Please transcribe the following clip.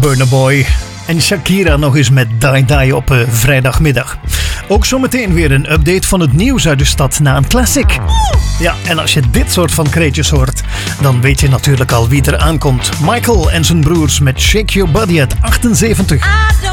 Burna Boy en Shakira nog eens met Die Die op vrijdagmiddag. Ook zometeen weer een update van het nieuws uit de stad na een classic. Ja, en als je dit soort van kreetjes hoort, dan weet je natuurlijk al wie er aankomt. Michael en zijn broers met Shake Your Body uit 78.